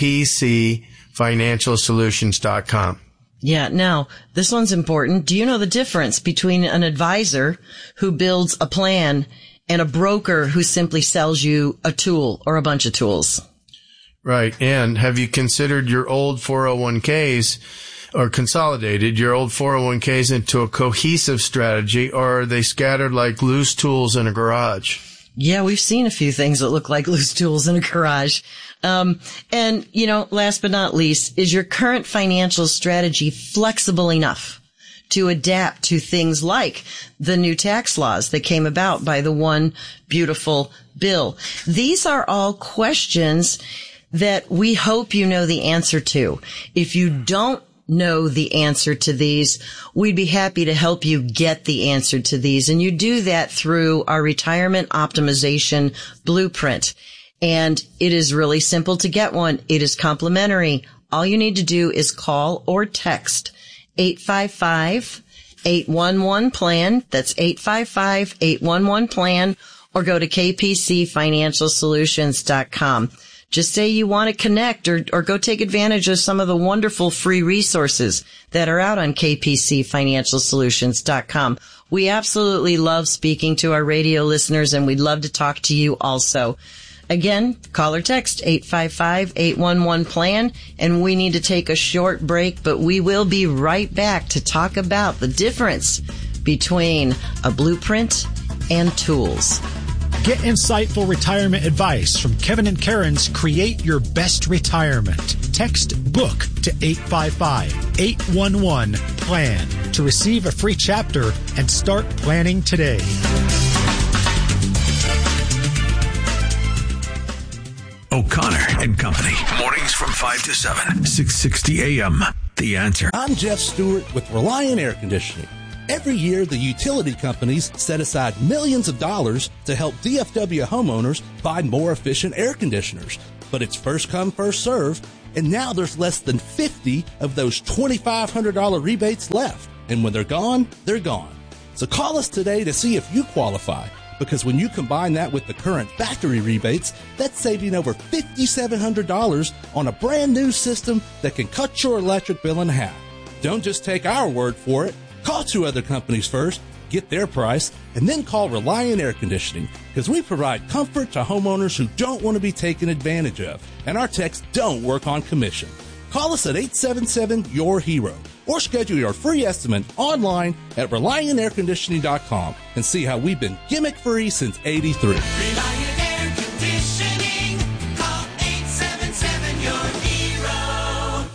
kpcfinancialsolutions.com. Yeah. Now, this one's important. Do you know the difference between an advisor who builds a plan and a broker who simply sells you a tool or a bunch of tools? Right. And have you considered your old 401ks or consolidated your old 401ks into a cohesive strategy, or are they scattered like loose tools in a garage? Yeah, we've seen a few things that look like loose tools in a garage. And, last but not least, is your current financial strategy flexible enough to adapt to things like the new tax laws that came about by the one beautiful bill? These are all questions that we hope you know the answer to. If you don't know the answer to these, we'd be happy to help you get the answer to these. And you do that through our retirement optimization blueprint. And it is really simple to get one. It is complimentary. All you need to do is call or text 855-811-PLAN. That's 855-811-PLAN, or go to kpcfinancialsolutions.com. Just say you want to connect or go take advantage of some of the wonderful free resources that are out on kpcfinancialsolutions.com. We absolutely love speaking to our radio listeners, and we'd love to talk to you also. Again, call or text 855-811-PLAN, and we need to take a short break, but we will be right back to talk about the difference between a blueprint and tools. Get insightful retirement advice from Kevin and Karen's Create Your Best Retirement. Text BOOK to 855-811-PLAN to receive a free chapter and start planning today. O'Connor and Company. Mornings from 5 to 7. 660 AM. The Answer. I'm Jeff Stewart with Reliant Air Conditioning. Every year, the utility companies set aside millions of dollars to help DFW homeowners buy more efficient air conditioners. But it's first come, first serve, and now there's less than 50 of those $2,500 rebates left. And when they're gone, they're gone. So call us today to see if you qualify, because when you combine that with the current factory rebates, that's saving over $5,700 on a brand new system that can cut your electric bill in half. Don't just take our word for it. Call 2 other companies first, get their price, and then call Reliant Air Conditioning, because we provide comfort to homeowners who don't want to be taken advantage of, and our techs don't work on commission. Call us at 877-YOUR-HERO or schedule your free estimate online at ReliantAirConditioning.com and see how we've been gimmick-free since '83. Reliant Air Conditioning. Call 877-YOUR-HERO.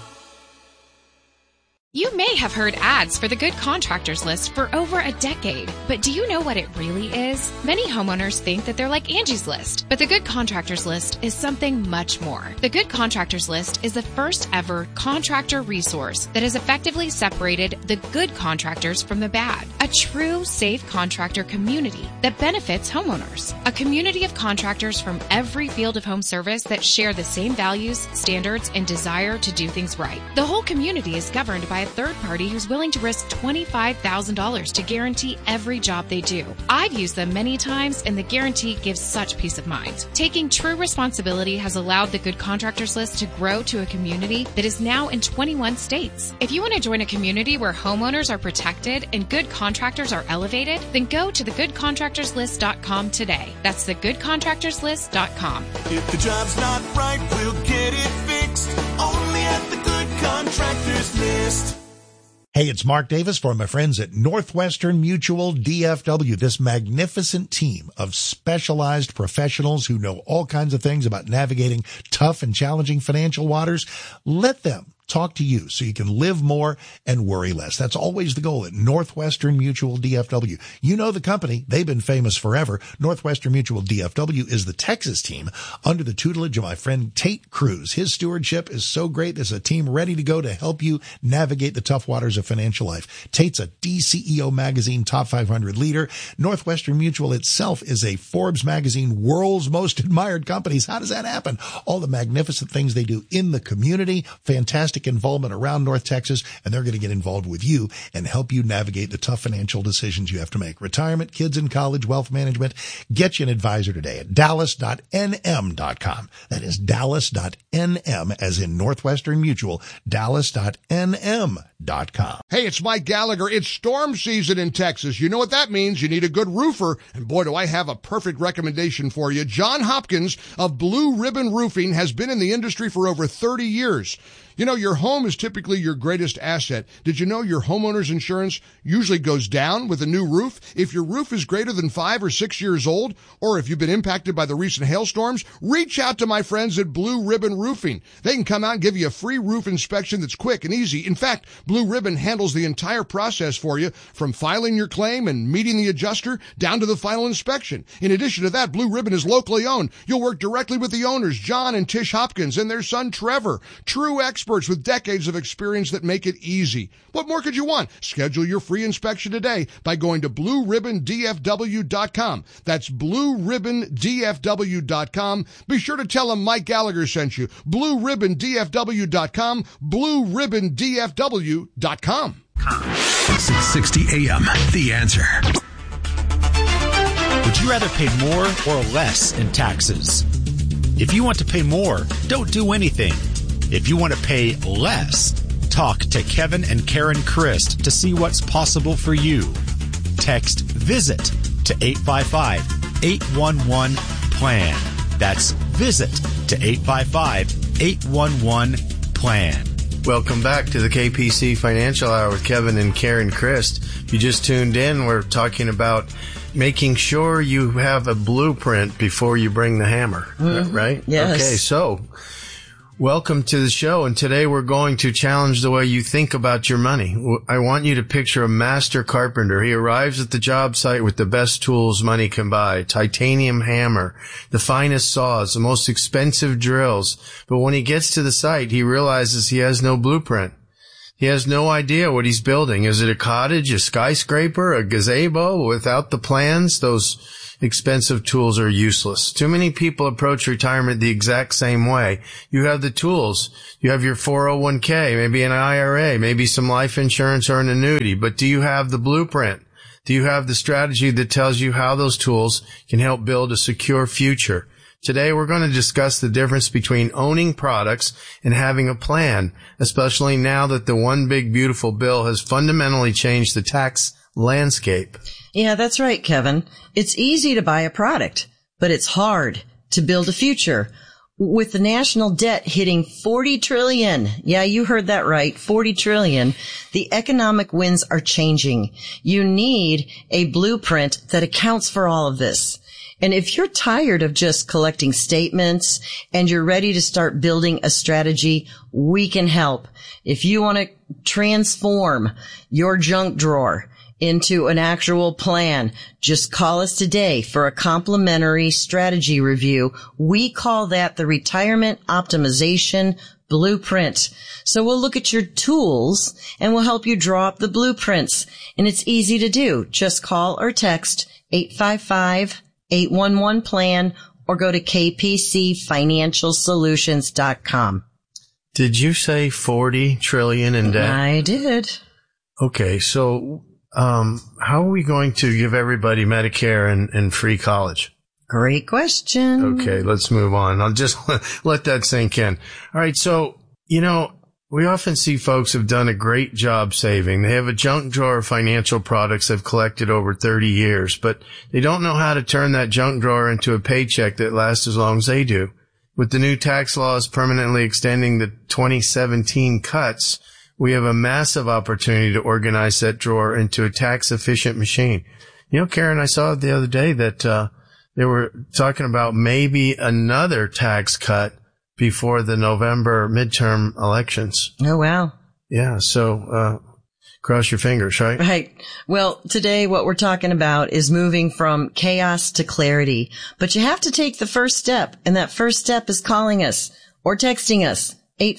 You may have heard ads for the Good Contractors List for over a decade, but do you know what it really is? Many homeowners think that they're like Angie's List, but the Good Contractors List is something much more. The Good Contractors List is the first ever contractor resource that has effectively separated the good contractors from the bad. A true safe contractor community that benefits homeowners. A community of contractors from every field of home service that share the same values, standards, and desire to do things right. The whole community is governed by a third party who's willing to risk $25,000 to guarantee every job they do. I've used them many times, and the guarantee gives such peace of mind. Taking true responsibility has allowed the Good Contractors List to grow to a community that is now in 21 states. If you want to join a community where homeowners are protected and good contractors are elevated, then go to thegoodcontractorslist.com today. That's thegoodcontractorslist.com. If the job's not right, we'll get it fixed. Only at the Good Contractors List. Hey, it's Mark Davis for my friends at Northwestern Mutual DFW, this magnificent team of specialized professionals who know all kinds of things about navigating tough and challenging financial waters. Let them talk to you so you can live more and worry less. That's always the goal at Northwestern Mutual DFW. You know the company. They've been famous forever. Northwestern Mutual DFW is the Texas team under the tutelage of my friend Tate Cruz. His stewardship is so great. There's a team ready to go to help you navigate the tough waters of financial life. Tate's a DCEO magazine top 500 leader. Northwestern Mutual itself is a Forbes magazine world's most admired companies. How does that happen? All the magnificent things they do in the community. Fantastic involvement around North Texas, and they're going to get involved with you and help you navigate the tough financial decisions you have to make. Retirement, kids in college, wealth management. Get you an advisor today at dallas.nm.com. That is dallas.nm as in Northwestern Mutual, dallas.nm.com. Hey, it's Mike Gallagher. It's storm season in Texas. You know what that means. You need a good roofer. And boy, do I have a perfect recommendation for you. John Hopkins of Blue Ribbon Roofing has been in the industry for over 30 years. You know, your home is typically your greatest asset. Did you know your homeowner's insurance usually goes down with a new roof? If your roof is greater than 5 or 6 years old, or if you've been impacted by the recent hailstorms, reach out to my friends at Blue Ribbon Roofing. They can come out and give you a free roof inspection that's quick and easy. In fact, Blue Ribbon handles the entire process for you, from filing your claim and meeting the adjuster down to the final inspection. In addition to that, Blue Ribbon is locally owned. You'll work directly with the owners, John and Tish Hopkins, and their son, Trevor. True experts with decades of experience that make it easy. What more could you want? Schedule your free inspection today by going to BlueRibbonDFW.com. That's BlueRibbonDFW.com. Be sure to tell them Mike Gallagher sent you. BlueRibbonDFW.com. BlueRibbonDFW.com. 660 AM. The Answer. Would you rather pay more or less in taxes? If you want to pay more, don't do anything. If you want to pay less, talk to Kevin and Karen Christ to see what's possible for you. Text VISIT to 855-811-PLAN. That's VISIT to 855-811-PLAN. Welcome back to the KPC Financial Hour with Kevin and Karen Christ. If you just tuned in, we're talking about making sure you have a blueprint before you bring the hammer, right? Yes. Okay, so welcome to the show, and today we're going to challenge the way you think about your money. I want you to picture a master carpenter. He arrives at the job site with the best tools money can buy, titanium hammer, the finest saws, the most expensive drills. But when he gets to the site, he realizes he has no blueprint. He has no idea what he's building. Is it a cottage, a skyscraper, a gazebo? Without the plans, those expensive tools are useless. Too many people approach retirement the exact same way. You have the tools. You have your 401k, maybe an IRA, maybe some life insurance or an annuity. But do you have the blueprint? Do you have the strategy that tells you how those tools can help build a secure future? Today, we're going to discuss the difference between owning products and having a plan, especially now that the One Big Beautiful Bill has fundamentally changed the tax landscape. Yeah, that's right, Kevin. It's easy to buy a product, but it's hard to build a future. With the national debt hitting $40 trillion, yeah, you heard that right, $40 trillion, the economic winds are changing. You need a blueprint that accounts for all of this. And if you're tired of just collecting statements and you're ready to start building a strategy, we can help. If you want to transform your junk drawer into an actual plan, just call us today for a complimentary strategy review. We call that the Retirement Optimization Blueprint. So we'll look at your tools and we'll help you draw up the blueprints. And it's easy to do. Just call or text 855-811-PLAN or go to kpcfinancialsolutions.com. Did you say $40 trillion in debt? I did. Okay, so how are we going to give everybody Medicare and free college? Great question. Okay, let's move on. I'll just let that sink in. All right, so, we often see folks have done a great job saving. They have a junk drawer of financial products they've collected over 30 years, but they don't know how to turn that junk drawer into a paycheck that lasts as long as they do. With the new tax laws permanently extending the 2017 cuts, we have a massive opportunity to organize that drawer into a tax-efficient machine. Karen, I saw the other day that they were talking about maybe another tax cut before the November midterm elections. Oh, wow. Yeah, so cross your fingers, right? Right. Well, today what we're talking about is moving from chaos to clarity. But you have to take the first step, and that first step is calling us or texting us,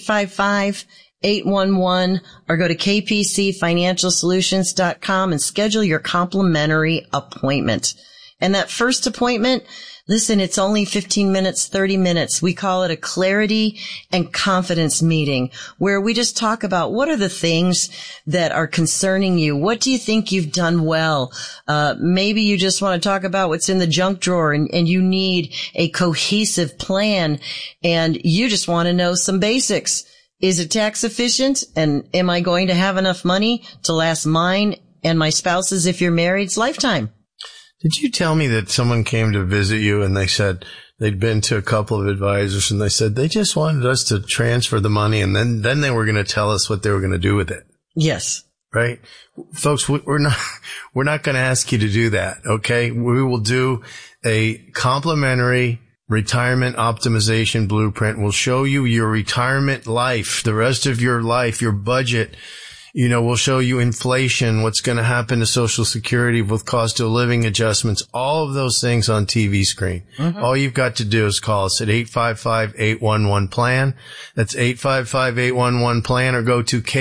855-811, or go to kpcfinancialsolutions.com and schedule your complimentary appointment. And that first appointment, listen, it's only 15 minutes, 30 minutes. We call it a clarity and confidence meeting where we just talk about what are the things that are concerning you. What do you think you've done well? Maybe you just want to talk about what's in the junk drawer and you need a cohesive plan and you just want to know some basics. Is it tax efficient? And am I going to have enough money to last mine and my spouse's, if you're married, it's lifetime? Did you tell me that someone came to visit you and they said they'd been to a couple of advisors and they said they just wanted us to transfer the money and then they were going to tell us what they were going to do with it? Yes. Right? Folks, we're not going to ask you to do that. Okay. We will do a complimentary retirement optimization blueprint. We'll show you your retirement life, the rest of your life, your budget. We'll show you inflation, what's going to happen to Social Security with cost of living adjustments, all of those things on TV screen. Mm-hmm. All you've got to do is call us at 855-811-PLAN. That's 855-811-PLAN, or go to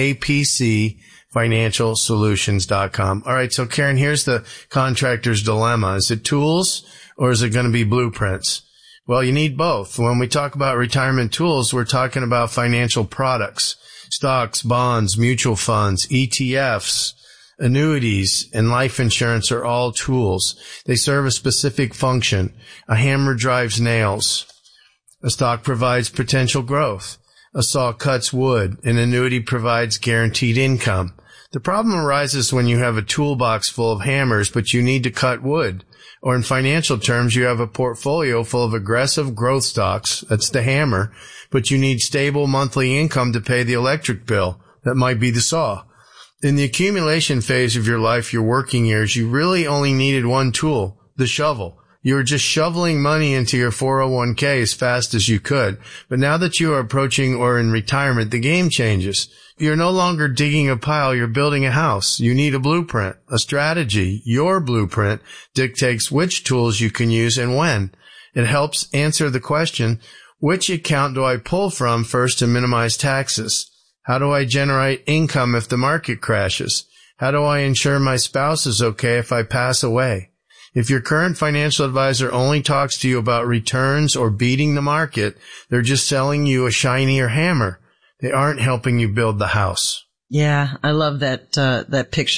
kpcfinancialsolutions.com. All right, so Karen, here's the contractor's dilemma. Is it tools or is it going to be blueprints? Well, you need both. When we talk about retirement tools, we're talking about financial products. Stocks, bonds, mutual funds, ETFs, annuities, and life insurance are all tools. They serve a specific function. A hammer drives nails. A stock provides potential growth. A saw cuts wood. An annuity provides guaranteed income. The problem arises when you have a toolbox full of hammers, but you need to cut wood. Or in financial terms, you have a portfolio full of aggressive growth stocks. That's the hammer. But you need stable monthly income to pay the electric bill. That might be the saw. In the accumulation phase of your life, your working years, you really only needed one tool, the shovel. You were just shoveling money into your 401k as fast as you could. But now that you are approaching or in retirement, the game changes. You're no longer digging a pile, you're building a house. You need a blueprint, a strategy. Your blueprint dictates which tools you can use and when. It helps answer the question, which account do I pull from first to minimize taxes? How do I generate income if the market crashes? How do I ensure my spouse is okay if I pass away? If your current financial advisor only talks to you about returns or beating the market, they're just selling you a shinier hammer. They aren't helping you build the house. Yeah, I love that picture.